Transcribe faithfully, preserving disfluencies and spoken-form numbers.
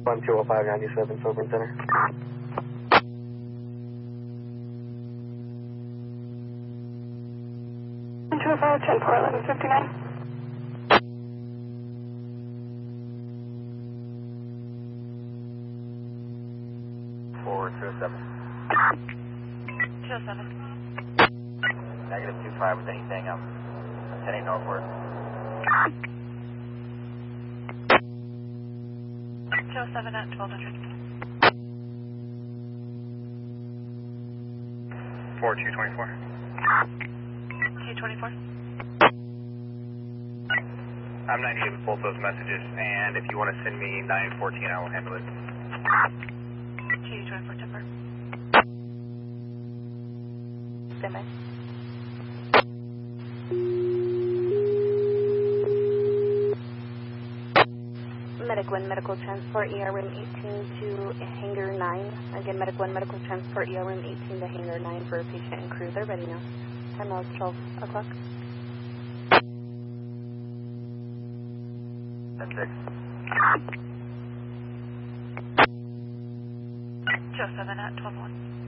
one two oh five ninety-seven, Silverton Center. one two oh five, ten four eleven fifty-nine. Forward two oh seven. two oh seven. Negative two five with anything. I'm, I'm heading northward. two oh seven at twelve hundred. four two twenty-four. two twenty-four. I'm ninety-eight with both those messages, and if you want to send me nine fourteen, I will handle it. two twenty-four, temper. Stand by. Medic one, medical transport, E R room eighteen to hangar nine. Again, Medic one, medical transport, E R room eighteen to hangar nine for patient and crew. They're ready now. Time now is twelve o'clock. ten six. two oh seven at twelve one.